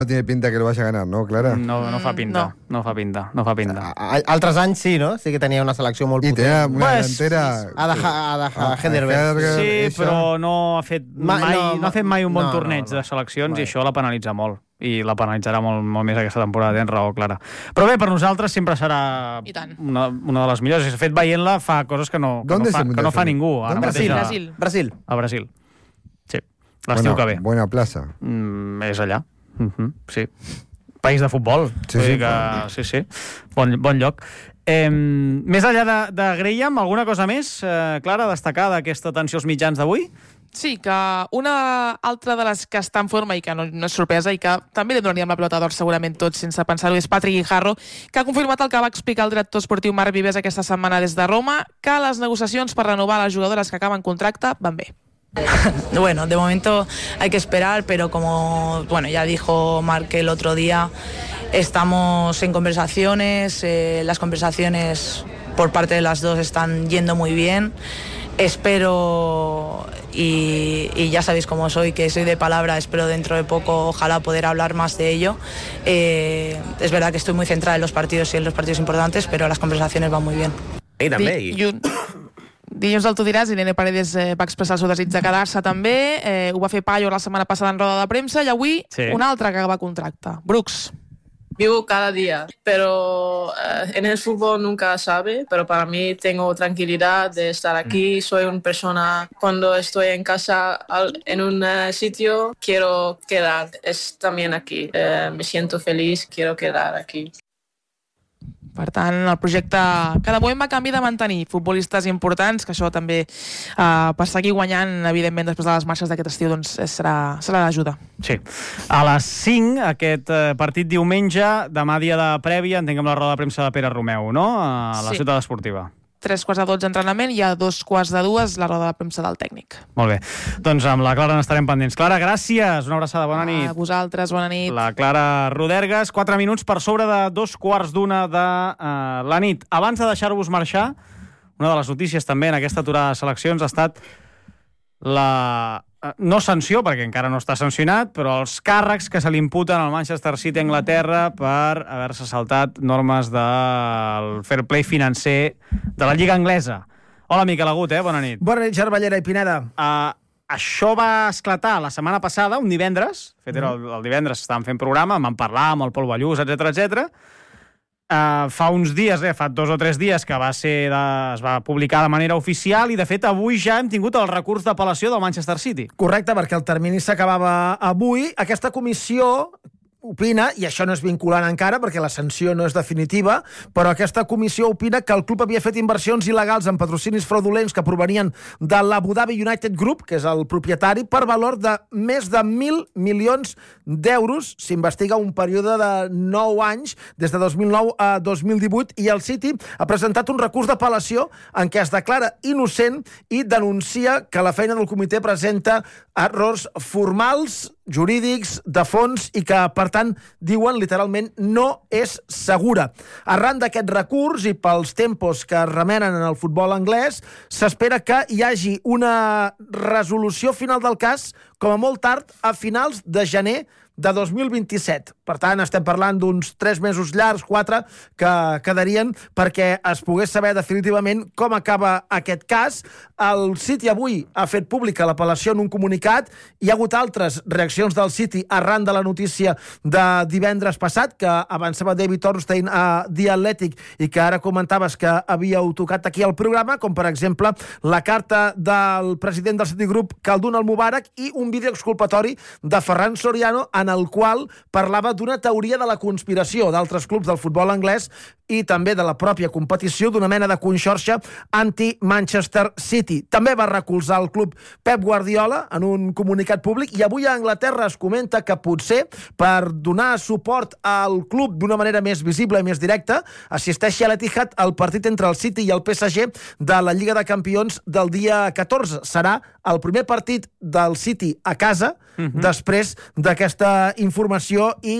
No tiene pinta que lo vaya a ganar, ¿no, Clara? No fa pinta, no fa pinta. Altres anys sí, no? Sí que tenia una selecció molt Y potent. tenía una delantera... A Hederberg. Sí, però no ha fet mai un bon no, torneig no. de seleccions i això la penalitza molt. I la penalitzarà molt més aquesta temporada, tens raó, Clara. Però bé, per nosaltres sempre serà una de les millors. De fet, veient-la fa coses que no fa ningú. Brasil. A Brasil. Sí, l'estiu que ve. Buena plaça. És allà. Sí. País de futbol. Sí. Bon lloc. Més enllà de Graham, alguna cosa més, Clara, destacar d'aquesta atenció als mitjans d'avui? Sí, que una altra de les que està en forma i que no és sorpresa i que també li donaríem la pelota d'or segurament tots sense pensar-ho és Patrick Guijarro, que ha confirmat el que va explicar el director esportiu Marc Vives aquesta setmana des de Roma, que les negociacions per renovar les jugadores que acaben contracte van bé. Bueno, de momento hay que esperar, pero como ya dijo Marc el otro día, estamos en conversaciones, las conversaciones por parte de las dos están yendo muy bien. Espero, y ya sabéis cómo soy, que soy de palabra, espero dentro de poco, ojalá poder hablar más de ello. Es verdad que estoy muy centrada en los partidos y en los partidos importantes, pero las conversaciones van muy bien. I també. Dilluns el tu diràs, Irene Paredes va expressar el seu desig de quedar-se també, ho va fer Payo la setmana passada en roda de premsa i avui un altre que va contracte, Brooks. Vivo cada día, pero en el fútbol nunca sabe, pero para mí tengo tranquilidad de estar aquí. Soy una persona, cuando estoy en casa, en un sitio, quiero quedar. Es también aquí. Me siento feliz, quiero quedar aquí. Per tant, el projecte que de moment va canviar de mantenir futbolistes importants, que això també per seguir guanyant, evidentment, després de les marxes d'aquest estiu, doncs serà d'ajuda. Sí. A les 5, aquest partit diumenge, demà dia de prèvia, entenc amb la roda de premsa de Pere Romeu, no? A la Ciutat Esportiva. 3:45 entrenament i a 2:45 la roda de premsa del tècnic. Molt bé. Doncs amb la Clara n'estarem pendents. Clara, gràcies. Una abraçada. Bona nit. A vosaltres, bona nit. La Clara Rodergas, 4 minuts per sobre de 2:15 de la nit. Abans de deixar-vos marxar, una de les notícies també en aquesta aturada de seleccions ha estat la... no sanció, perquè encara no està sancionat, però els càrrecs que se li imputen al Manchester City a Anglaterra per haver-se saltat normes del fair play financer de la Lliga Anglesa. Hola, Miquel Agut, bona nit. Bona nit, Cervellera i Pineda. Això va esclatar la setmana passada, un divendres. De fet, el divendres estàvem fent programa, vam parlar amb el Pol Ballús, etc. Fa uns dies, fa 2 o 3 dies que es va publicar de manera oficial i, de fet, avui ja hem tingut el recurs d'apel·lació del Manchester City. Correcte, perquè el termini s'acabava avui. Aquesta comissió opina, i això no és vinculant encara perquè la sanció no és definitiva, però aquesta comissió opina que el club havia fet inversions il·legals en patrocinis fraudulents que provenien de l'Abu Dhabi United Group, que és el propietari, per valor de més de 1.000 milions d'euros. S'investiga un període de 9 anys, des de 2009 a 2018, i el City ha presentat un recurs d'apel·lació en què es declara innocent i denuncia que la feina del comitè presenta errors formals, jurídics, de fons, i que, per tant, diuen literalment no és segura. Arran d'aquest recurs i pels tempos que es remenen en el futbol anglès, s'espera que hi hagi una resolució final del cas com a molt tard a finals de gener de 2027. Per tant, estem parlant d'uns 3 mesos llargs, 4, que quedarien perquè es pogués saber definitivament com acaba aquest cas. El City avui ha fet pública l'apel·lació en un comunicat. Hi ha hagut altres reaccions del City arran de la notícia de divendres passat, que avançava David Ornstein a The Athletic i que ara comentaves que havíeu tocat aquí al programa, com per exemple la carta del president del Citigroup, Khaldun Al-Mubarak, i un vídeo exculpatori de Ferran Soriano en el qual parlava d'una teoria de la conspiració d'altres clubs del futbol anglès i també de la pròpia competició, d'una mena de conxorxa anti-Manchester City. També va recolzar el club Pep Guardiola en un comunicat públic, i avui a Anglaterra es comenta que potser per donar suport al club d'una manera més visible i més directa assisteixi a l'Etihad al partit entre el City i el PSG de la Lliga de Campions del dia 14. Serà el primer partit del City a casa després d'aquesta informació i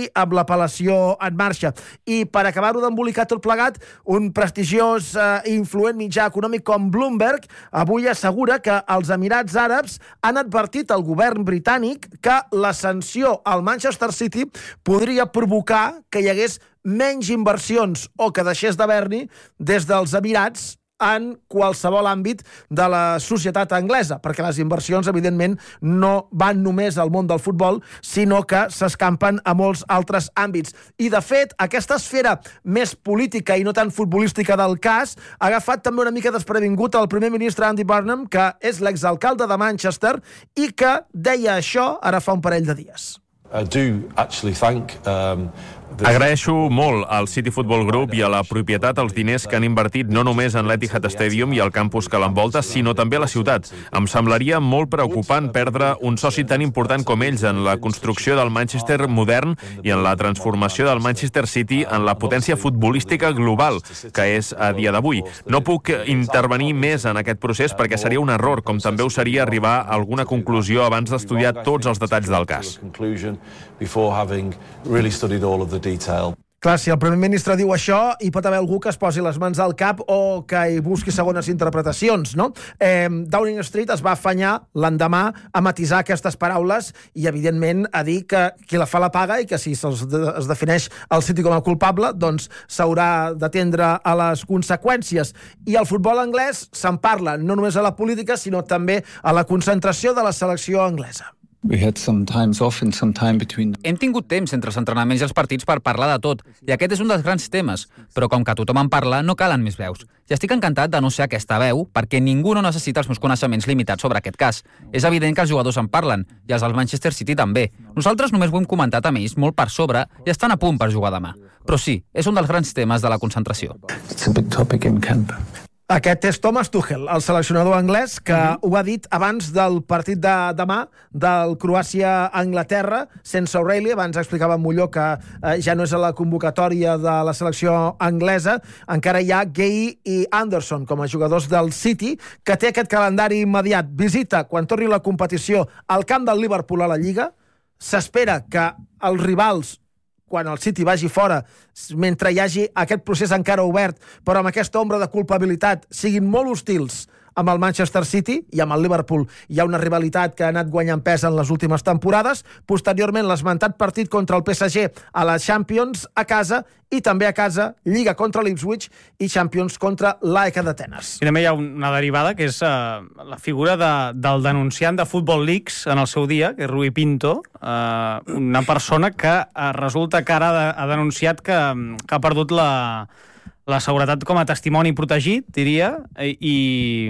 i amb l'apel·lació en marxa. I per acabar-ho d'embolicar tot plegat, un prestigiós i influent mitjà econòmic com Bloomberg avui assegura que els Emirats Àrabs han advertit al govern britànic que la sanció al Manchester City podria provocar que hi hagués menys inversions o que deixés d'haver-n'hi des dels Emirats en qualsevol àmbit de la societat anglesa, perquè les inversions, evidentment, no van només al món del futbol, sinó que s'escampen a molts altres àmbits. I, de fet, aquesta esfera més política i no tan futbolística del cas ha agafat també una mica desprevingut el primer ministre Andy Burnham, que és l'exalcalde de Manchester i que deia això ara fa un parell de dies. Agraeixo molt al City Football Group i a la propietat els diners que han invertit no només en l'Etihad Stadium i el campus que l'envolta, sinó també a la ciutat. Em semblaria molt preocupant perdre un soci tan important com ells en la construcció del Manchester modern i en la transformació del Manchester City en la potència futbolística global que és a dia d'avui. No puc intervenir més en aquest procés perquè seria un error, com també ho seria arribar a alguna conclusió abans d'estudiar tots els detalls del cas. Clar, si el primer ministre diu això, hi pot haver algú que es posi les mans al cap o que hi busqui segones interpretacions, no? Downing Street es va afanyar l'endemà a matisar aquestes paraules i, evidentment, a dir que qui la fa la paga i que si es defineix el City com a culpable, doncs s'haurà d'atendre a les conseqüències. I el futbol anglès se'n parla, no només a la política, sinó també a la concentració de la selecció anglesa. Hem tingut temps entre els entrenaments i els partits per parlar de tot, i aquest és un dels grans temes, però com que tothom en parla, no calen més veus. I estic encantat de no ser aquesta veu, perquè ningú no necessita els meus coneixements limitats sobre aquest cas. És evident que els jugadors en parlen, i els del Manchester City també. Nosaltres només ho hem comentat amb ells molt per sobre i estan a punt per jugar demà. Però sí, és un dels grans temes de la concentració. Aquest és Thomas Tuchel, el seleccionador anglès, que ho ha dit abans del partit de demà del Croàcia-Anglaterra, sense O'Reilly. Abans explicàvem Molló que ja no és a la convocatòria de la selecció anglesa. Encara hi ha Gay i Anderson com a jugadors del City, que té aquest calendari immediat. Visita, quan torni la competició, al camp del Liverpool a la Lliga. S'espera que els rivals, quan el City vagi fora, mentre hi hagi aquest procés encara obert, però amb aquesta ombra de culpabilitat, siguin molt hostils amb el Manchester City i amb el Liverpool. Hi ha una rivalitat que ha anat guanyant pes en les últimes temporades. Posteriorment, l'esmentat partit contra el PSG a la Champions a casa i també a casa Lliga contra l'Ipswich i Champions contra l'AEK d'Atenes. I també hi ha una derivada, que és la figura del denunciant de Football Leaks en el seu dia, que és Rui Pinto, una persona que resulta que ara ha denunciat que ha perdut la seguretat com a testimoni protegit, diria, i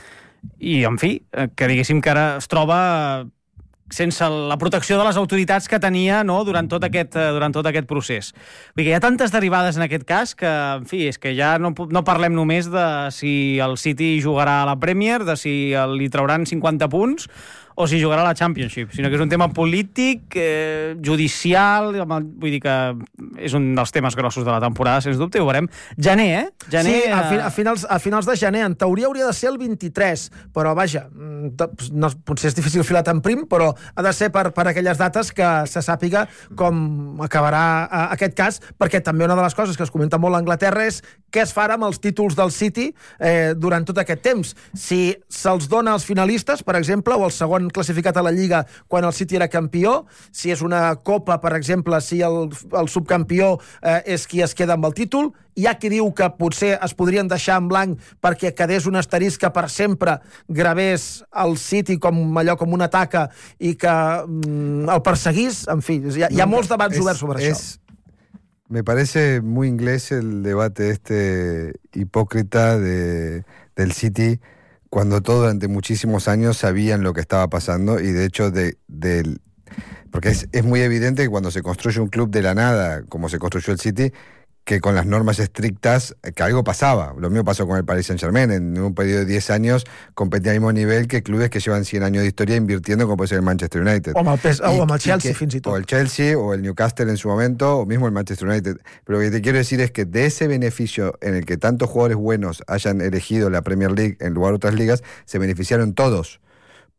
en fi, que diguéssim que ara es troba sense la protecció de les autoritats que tenia, no, durant tot aquest procés. Vull dir que hi ha tantes derivades en aquest cas que, en fi, és que ja no parlem només de si el City jugarà a la Premier, de si li trauran 50 punts, o si jugarà a la Championship, sinó que és un tema polític, judicial, vull dir que és un dels temes grossos de la temporada, sens dubte, i ho veurem. Gener, Gener... Sí, a finals de gener. En teoria hauria de ser el 23, però vaja, potser és difícil filar tan prim, però ha de ser per aquelles dates que se sàpiga com acabarà aquest cas, perquè també una de les coses que es comenta molt a Anglaterra és què es farà amb els títols del City durant tot aquest temps. Si se'ls dona als finalistes, per exemple, o el segon classificat a la Lliga quan el City era campió, si és una Copa, per exemple, si el subcampió és qui es queda amb el títol. Hi ha qui diu que potser es podrien deixar en blanc perquè quedés un asterisc que per sempre gravés el City com una taca i que el perseguís. En fi, hi ha molts debats oberts sobre això. Me parece muy inglés el debate hipócrita del City, cuando todos durante muchísimos años sabían lo que estaba pasando y de hecho porque es muy evidente que cuando se construye un club de la nada, como se construyó el City, que con las normas estrictas, que algo pasaba. Lo mismo pasó con el Paris Saint-Germain. En un periodo de 10 años competía al mismo nivel que clubes que llevan 100 años de historia invirtiendo, como puede ser el Manchester United. O amb el Chelsea, fins i tot. O el Chelsea, o el Newcastle en su momento, o mismo el Manchester United. Pero lo que te quiero decir es que de ese beneficio en el que tantos jugadores buenos hayan elegido la Premier League en lugar de otras ligas, se beneficiaron todos.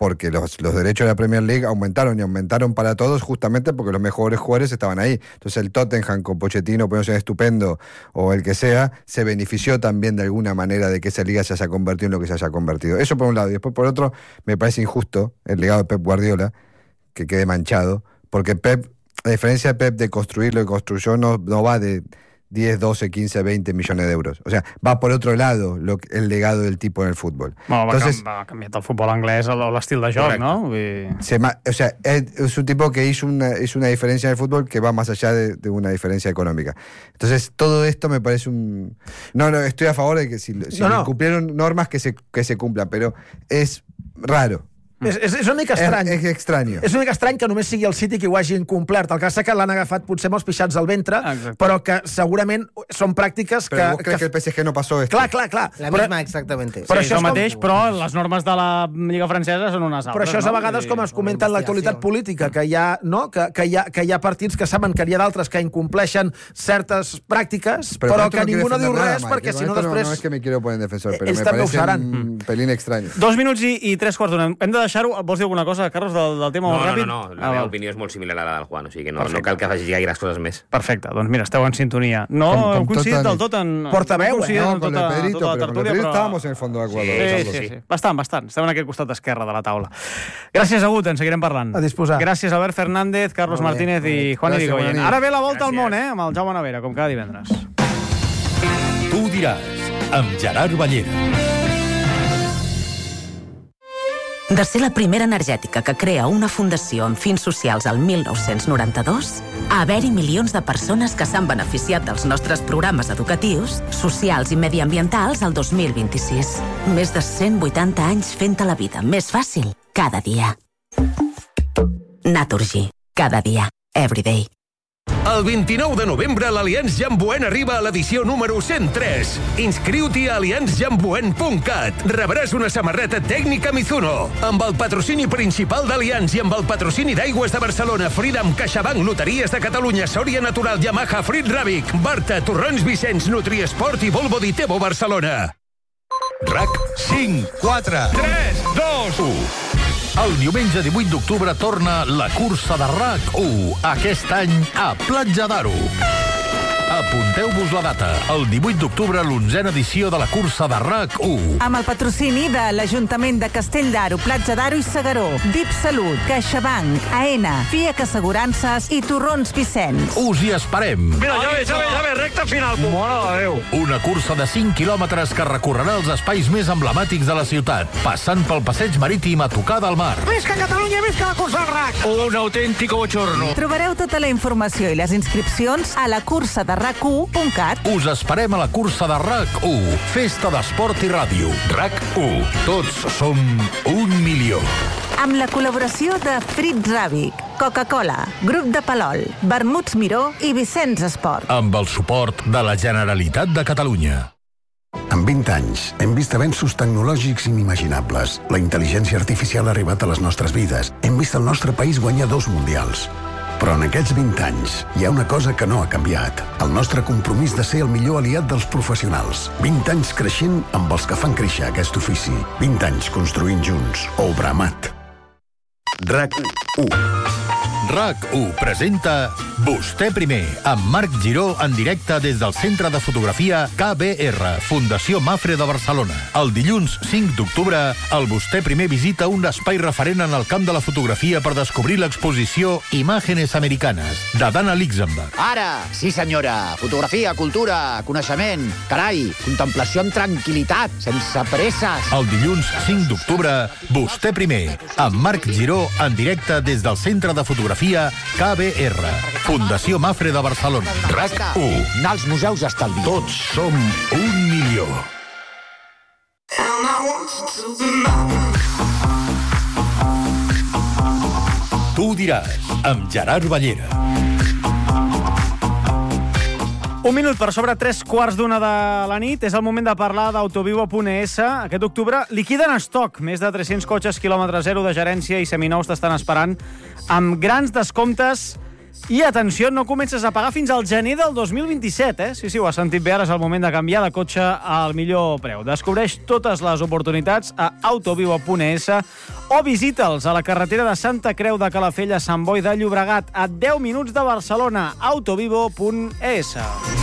porque los derechos de la Premier League aumentaron y aumentaron para todos justamente porque los mejores jugadores estaban ahí. Entonces el Tottenham con Pochettino puede ser estupendo o el que sea, se benefició también de alguna manera de que esa liga se haya convertido en lo que se haya convertido. Eso por un lado. Y después por otro, me parece injusto el legado de Pep Guardiola, que quede manchado, porque Pep, a diferencia de Pep de construir lo que construyó, no va de 10, 12, 15, 20 millones de euros. O sea, va por otro lado el legado del tipo en el fútbol. Bueno, va canviar el futbol anglès l'estil de joc, ¿no? O sea, es un tipo que hizo una diferencia en el fútbol que va más allá de una diferencia económica. Entonces, todo esto me parece un... No, estoy a favor de que si cumplieron normas que se cumplan, pero es raro. És una mica estrany. És estrany. És una mica estrany que només sigui el City qui ho hagi incomplert. El cas és que l'han agafat potser amb els pixats al ventre, però que segurament són pràctiques que... Però vos creus que el PSG no passó esto? Clar. La misma, exactamente. Sí, això mateix, però les normes de la Lliga Francesa són unes altres. Però això és a vegades com es comenta en l'actualitat política, que hi ha partits que saben que n'hi ha d'altres que incompleixen certes pràctiques, però que ningú no diu res, perquè si no després... No és que me quiero poner defensor, però me parece un pelín extraño. 2 minuts i 3 quarts d'una. Hem de deixar-ho. Vols dir alguna cosa, Carlos, del tema molt ràpid? No. La meva opinió és molt similar a la del Juan, o sigui que no cal que facis gaires coses més. Perfecte, doncs mira, esteu en sintonia. No heu coincidit del tot en... Portaveu, con el Pedrito, però con el Pedrito estábamos en el fondo de acuerdo. Sí. Bastant. Esteu en aquest costat esquerre de la taula. Gràcies, Agut, en seguirem parlant. A disposar. Gràcies, Albert Fernández, Carlos Martínez i Juan Irigoyen. Ara ve la volta al món, amb el Jaume Navera, com cada divendres. Tu diràs, amb Gerard Ballera. De ser la primera energètica que crea una fundació amb fins socials al 1992, a haver-hi milions de persones que s'han beneficiat dels nostres programes educatius, socials i mediambientals al 2026. Més de 180 anys fent-te la vida més fàcil cada dia. Naturgy. Cada dia. Everyday. El 29 de novembre l'Allianz Jamboen arriba a l'edició número 103. Inscriu-t'hi a allianzjamboen.cat. Rebràs una samarreta tècnica Mizuno. Amb el patrocini principal d'Allianz i amb el patrocini d'Aigües de Barcelona, Freedom, CaixaBank, Loteries de Catalunya, Sòria Natural, Yamaha, Frit Ràbic, Barta, Torrons Vicenç, Nutriesport i Volvo Ditebo Barcelona. RAC 5, 4, 3, 2, 1. El diumenge 18 d'octubre torna la cursa de RAC1, aquest any a Platja d'Aro. Apunteu-vos la data, el 18 d'octubre, l'11a edició de la cursa de RAC1. Amb el patrocini de l'Ajuntament de Castell d'Aro, Platja d'Aro i Segaró, DIP Salut, CaixaBank, AENA, FIAC Assegurances i Torrons Vicenç. Us hi esperem. Mira, ja ve, recta final. Mare de Déu. Una cursa de 5 quilòmetres que recorrerà els espais més emblemàtics de la ciutat, passant pel passeig marítim a tocar del mar. Visca Catalunya, visca la cursa del RAC. Un autèntic bochorno. Trobareu tota la informació i les inscripcions a la cursa de RAC1.cat. Us esperem a la cursa de RAC1, festa d'esport i ràdio. RAC1, tots som 1 milió. Amb la col·laboració de Frit Ràbic, Coca-Cola, Grup de Palol, Vermuts Miró i Vicenç Esport. Amb el suport de la Generalitat de Catalunya. En 20 anys hem vist avenços tecnològics inimaginables. La intel·ligència artificial ha arribat a les nostres vides. Hem vist el nostre país guanyar 2 mundials. Però en aquests 20 anys hi ha una cosa que no ha canviat. El nostre compromís de ser el millor aliat dels professionals. 20 anys creixent amb els que fan créixer aquest ofici. 20 anys construint junts. Obra Amat. RAC1. RAC1 presenta Vostè Primer, amb Marc Giró en directe des del Centre de Fotografia KBR, Fundació Mafre de Barcelona. El dilluns 5 d'octubre, el Vostè Primer visita un espai referent en el camp de la fotografia per descobrir l'exposició Imágenes Americanes, de Dana Luxemburg. Ara, sí senyora, fotografia, cultura, coneixement, carai, contemplació amb tranquil·litat, sense presses. El dilluns 5 d'octubre, Vostè Primer, amb Marc Giró en directe des del Centre de Fotografia KBR, Fundació Mafre de Barcelona. RAC1. Anar als museus estalvi. Tots som 1 milió. Tu diràs, amb Gerard Ballera. 1 minut per sobre 3:15 de la nit. És el moment de parlar d'Autovivo.es. Aquest octubre liquiden estoc. Més de 300 cotxes quilòmetre zero de gerència i seminous t'estan esperant amb grans descomptes I, atenció, no comences a pagar fins al gener del 2027, eh? Sí, ho has sentit bé, ara és el moment de canviar de cotxe al millor preu. Descobreix totes les oportunitats a autovivo.es o visita'ls a la carretera de Santa Creu de Calafell a Sant Boi de Llobregat, a 10 minuts de Barcelona. Autovivo.es.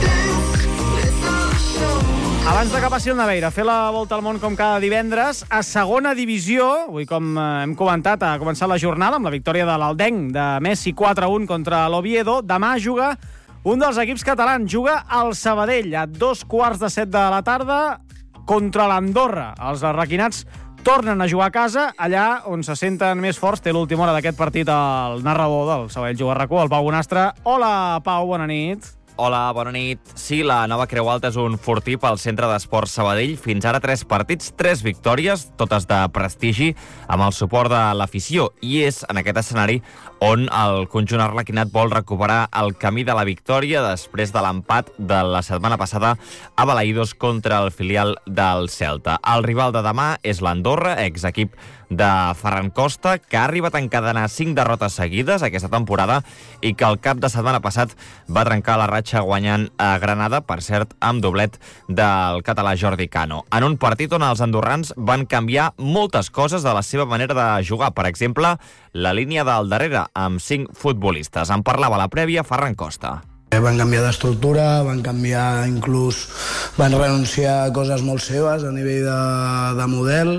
Abans de que passi el Naveira, fer la volta al món com cada divendres, a segona divisió, avui com hem comentat, ha començat la jornada amb la victòria de l'Aldenc de Messi 4-1 contra l'Oviedo. Demà juga un dels equips catalans, juga al Sabadell a 2:15 de la tarda contra l'Andorra. Els arraquinats tornen a jugar a casa, allà on se senten més forts. Té l'última hora d'aquest partit el narrador del Sabadell Juga RAC1, el Pau Bonastre. Hola, Pau, bona nit. Hola, bona nit. Sí, la nova Creu Alta és un fortí pel Centre d'Esports Sabadell. Fins ara 3 partits, 3 victòries, totes de prestigi, amb el suport de l'afició. I és en aquest escenari on el conjunt arlequinat vol recuperar el camí de la victòria després de l'empat de la setmana passada a Balaïdos contra el filial del Celta. El rival de demà és l'Andorra, exequip de Ferran Costa, que ha arribat a encadenar 5 derrotes seguides aquesta temporada i que el cap de setmana passat va trencar la ratxa guanyant a Granada, per cert, amb doblet del català Jordi Cano. En un partit on els andorrans van canviar moltes coses de la seva manera de jugar. Per exemple, la línia del darrere, amb 5 futbolistes. En parlava a la prèvia Ferran Costa. Van canviar d'estructura, van canviar inclús, van renunciar a coses molt seves a nivell de model.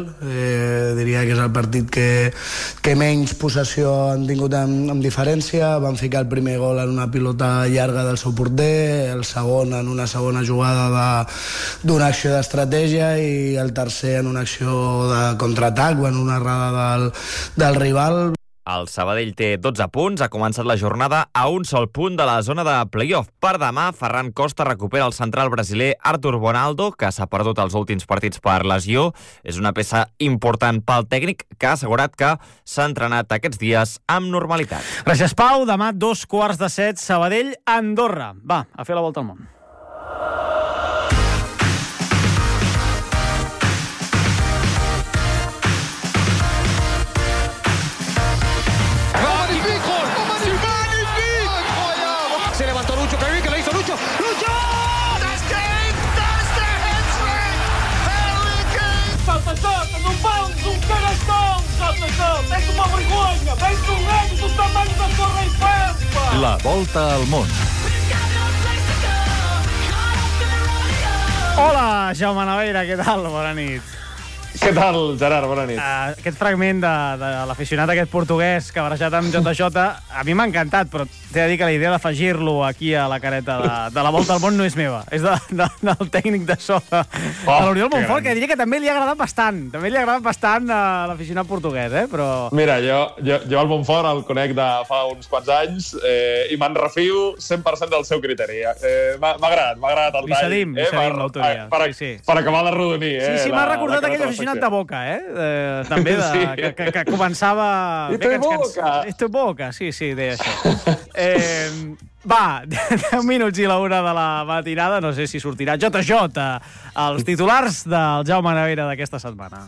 Diria que és el partit que menys possessió han tingut amb diferència. Van ficar el primer gol en una pilota llarga del seu porter, el segon en una segona jugada d'una acció d'estratègia i el tercer en una acció de contraatac o en una errada del rival. El Sabadell té 12 punts, ha començat la jornada a un sol punt de la zona de play-off. Per demà, Ferran Costa recupera el central brasiler Artur Bonaldo, que s'ha perdut els últims partits per lesió. És una peça important pel tècnic, que ha assegurat que s'ha entrenat aquests dies amb normalitat. Gràcies, Pau. Demà 2:15, Sabadell-Andorra. Va, a fer la volta al món. La volta al món. Hola, Jaume Naveira, què tal? Bona nit. Què tal, Gerard? Bona nit. Aquest fragment de l'aficionat aquest portuguès que ha barrejat amb JJ, a mi m'ha encantat, però t'he de dir que la idea d'afegir-lo aquí a la careta de la volta al món no és meva. És del tècnic de so de l'Oriol Montfort, que diria que també li ha agradat bastant. També li ha agradat bastant a l'aficionat portuguès, però... Mira, jo el Montfort el conec de fa uns quants anys i me'n refio 100% del seu criteri. M'ha agradat el tall. Li cedim l'autoria. Per acabar de rodonir. Sí, m'ha recordat aquell aficionat de Boca, també, que començava... Esto es Boca, sí, deia això. Va, 10 minuts i la 1 de la matinada, no sé si sortirà JJ, els titulars del Jaume Naveira d'aquesta setmana.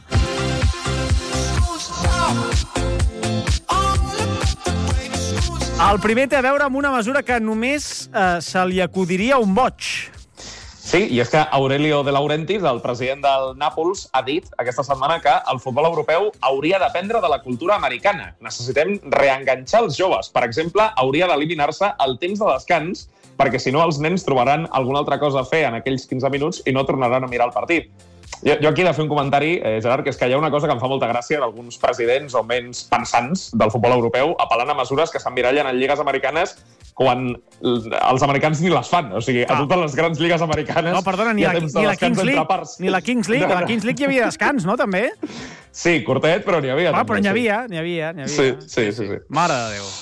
El primer té a veure amb una mesura que només se li acudiria a un boig. Sí, i és que Aurelio De Laurentiis, el president del Nàpols, ha dit aquesta setmana que el futbol europeu hauria d'aprendre de la cultura americana. Necessitem reenganxar els joves. Per exemple, hauria d'eliminar-se el temps de descans, perquè si no els nens trobaran alguna altra cosa a fer en aquells 15 minuts i no tornaran a mirar el partit. Jo aquí he de fer un comentari, Gerard, que és que hi ha una cosa que em fa molta gràcia d'alguns presidents o menys pensants del futbol europeu apel·lant a mesures que s'emmirallen en lligues americanes quan els americans ni les fan. O sigui, a totes les grans lligues americanes... No, perdona, ni la Kings League. A la Kings League hi havia descans, no, també? Sí, curtet, però n'hi havia. Però n'hi havia. Sí. Mare de Déu.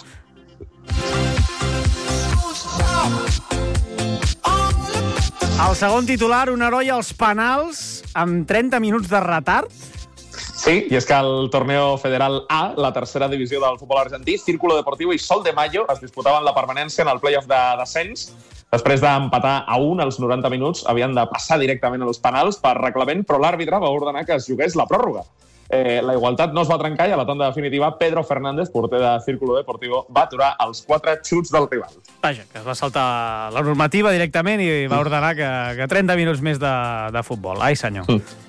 El segon titular, un heroi als penals amb 30 minuts de retard. Sí, i és que el Torneo Federal A, la tercera divisió del futbol argentí, Círculo Deportivo i Sol de Mayo es disputaven la permanència en el play-off de descens. Després d'empatar a 1 als 90 minuts, havien de passar directament als penals per reglament, però l'àrbitre va ordenar que es jugués la pròrroga. la igualtat no es va trencar i a la tanda definitiva Pedro Fernández, porter de Círculo Deportivo, va aturar els 4 xuts del rival. Vaja, que es va saltar la normativa directament i va ordenar que 30 minuts més de futbol. Ai, senyor.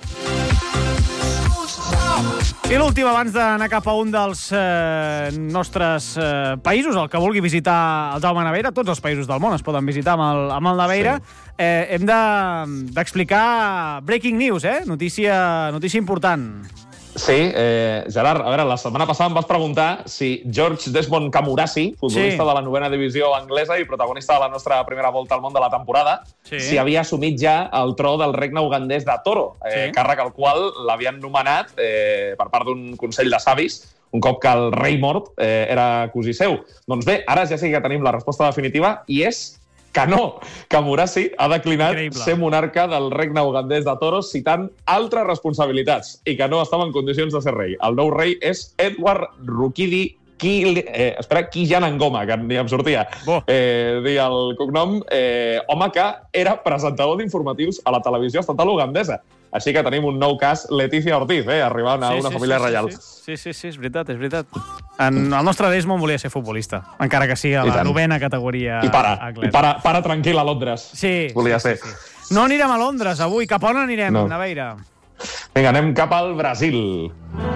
I l'últim, abans d'anar cap a un dels nostres països, el que vulgui visitar el Jaume Naveira, tots els països del món es poden visitar amb el Naveira, hem d'explicar breaking news, notícia important. Sí, Gerard, a veure, la setmana passada em vas preguntar si George Desmond Camurasi, futbolista de la 9a divisió anglesa i protagonista de la nostra primera volta al món de la temporada, si havia assumit ja el tro del regne ugandès de Toro, càrrec al qual l'havien nomenat per part d'un consell de savis, un cop que el rei mort era cosí seu. Doncs bé, ara ja sí que tenim la resposta definitiva i és que no, que Murasi ha declinat ser monarca del regne ugandès de Toros citant altres responsabilitats i que no estava en condicions de ser rei. El nou rei és Edward Rukidi Kijanangoma, que ni em sortia dir el cognom, home que era presentador d'informatius a la televisió estatal ugandesa. Així que tenim un nou cas, Leticia Ortiz, arribant a una família reial. Sí, és veritat. El nostre Desmond volia ser futbolista, encara que sigui a la 9a categoria anglesa. I para tranquil a Londres. Sí. Volia ser. No anirem a Londres avui. Cap on anirem, Naveira? Vinga, anem cap al Brasil.